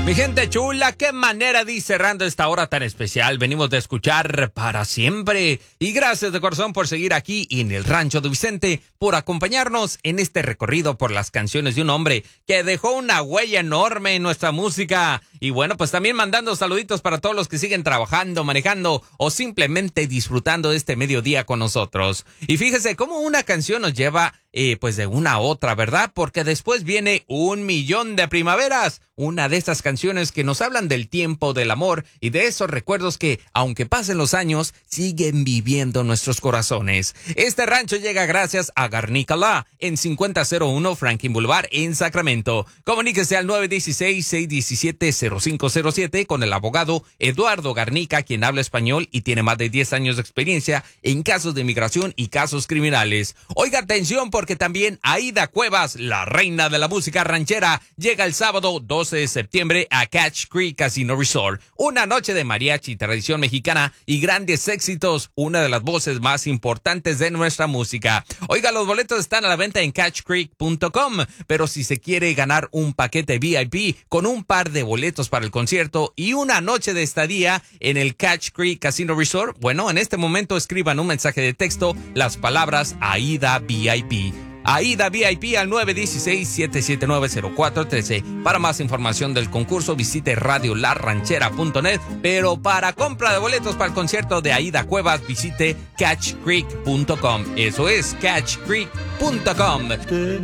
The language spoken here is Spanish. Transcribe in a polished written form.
Mi gente chula, qué manera de ir cerrando esta hora tan especial. Venimos de escuchar Para Siempre. Y gracias de corazón por seguir aquí en el Rancho de Vicente, por acompañarnos en este recorrido por las canciones de un hombre que dejó una huella enorme en nuestra música. Y bueno, pues también mandando saluditos para todos los que siguen trabajando, manejando o simplemente disfrutando de este mediodía con nosotros. Y fíjese cómo una canción nos lleva pues de una a otra, ¿verdad? Porque después viene Un Millón de Primaveras, una de estas canciones que nos hablan del tiempo, del amor y de esos recuerdos que, aunque pasen los años, siguen viviendo nuestros corazones. Este rancho llega gracias a Garnica Law en 5001 Franklin Boulevard en Sacramento. Comuníquese al 916-617-0507 con el abogado Eduardo Garnica, quien habla español y tiene más de 10 años de experiencia en casos de inmigración y casos criminales. Oiga atención, porque también Aida Cuevas, la reina de la música ranchera, llega el sábado 12 de septiembre a Catch Creek Casino Resort. Una noche de mariachi, tradición mexicana y grandes éxitos, una de las voces más importantes de nuestra música. Oiga, los boletos están a la venta en catchcreek.com, pero si se quiere ganar un paquete VIP con un par de boletos para el concierto y una noche de estadía en el Catch Creek Casino Resort, bueno, en este momento escriban un mensaje de texto las palabras Aida VIP. Aida VIP al 916-779-0413. Para más información del concurso visite radiolarranchera.net, pero para compra de boletos para el concierto de Aida Cuevas visite catchcreek.com. Eso es catchcreek.com.